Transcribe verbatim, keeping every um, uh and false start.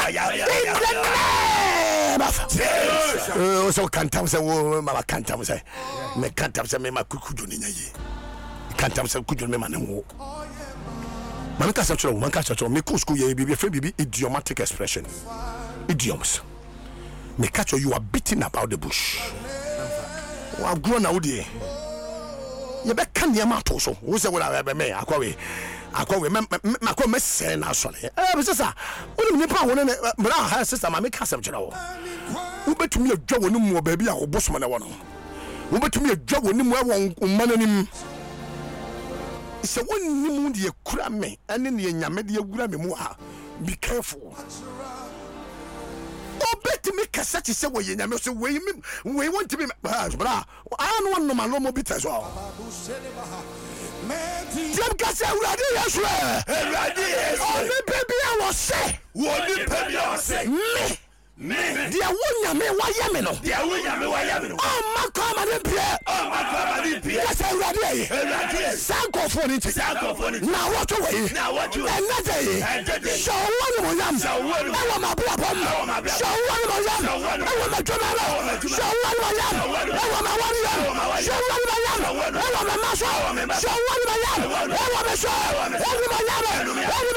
name of Jesus. Oh, so can't say, oh, Mama can't say, me can't say, me ma kukuju ni nyaye. Can't say kuju me manemo. Man ka say choro, man ka say choro. Me ku school ye bibi, friend bibi idiomatic expression, idioms. Me catch you are beating about the bush. Oh, I've grown out there. You be can near matter so. Who say what I have me? Akwawe, akwawe. Me me akwawe me say na so. Eh, sister. Who me pa wona bra ha sister ma me ka sem chira wo. Who betumi adwa woni mu baby a oboso na wo no. Who betumi adwa woni mu e won mananim. Se woni mu de kura me, ene ne nyame de agura me mu ha. Be careful. Bet me cassette say we nyame so we we want to be bra I don't want no man no more bit as well. Dem ka say urade yesu urade yesu o me baby I was say wo ni baby I was say me me dia wonya me wa ye me no dia wonya me wa ye me no o ma ko ma de pie o ma ko ma de pie say urade yi urade sanko fo ni ti sanko fo ni na what we na what you and that day so one mo yam so one mo ma bla bom so one mo yam e wo ma jona la so one mo yam e wo ma wani yam so one mo yam e wo ma ma so so one mo yam e wo ma so e wo ma yam